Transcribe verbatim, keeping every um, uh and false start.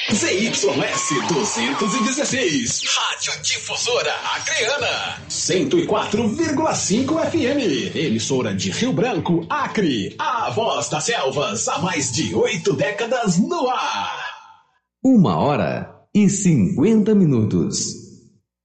Z Y S duzentos e dezesseis, Rádio Difusora Acreana, cento e quatro vírgula cinco F M, emissora de Rio Branco, Acre, a voz das selvas, há mais de oito décadas no ar. Uma hora e cinquenta minutos.